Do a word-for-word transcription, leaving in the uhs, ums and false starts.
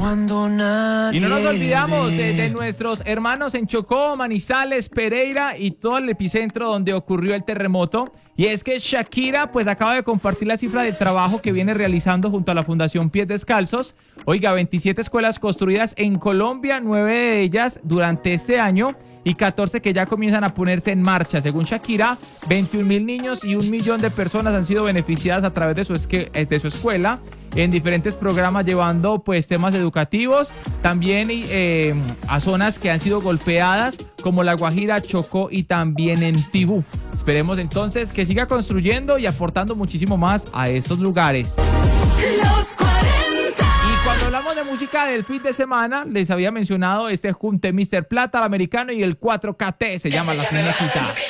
cuando nadie. Y no nos olvidamos de, de nuestros hermanos en Chocó, Manizales, Pereira y todo el epicentro donde ocurrió el terremoto. Y es que Shakira pues acaba de compartir la cifra del trabajo que viene realizando junto a la Fundación Pies Descalzos. Oiga, veintisiete escuelas construidas en Colombia, nueve de ellas durante este año y catorce que ya comienzan a ponerse en marcha. Según Shakira, veintiún mil niños y un millón de personas han sido beneficiadas a través de su, esque de su escuela en diferentes programas, llevando pues temas educativos también eh, a zonas que han sido golpeadas como La Guajira, Chocó y también en Tibú. Esperemos entonces que siga construyendo y aportando muchísimo más a esos lugares. Los cuarenta. Y cuando hablamos de música del fin de semana, les había mencionado este junte míster Plata, el americano y el cuatro K T, se llama Las Muñequitas.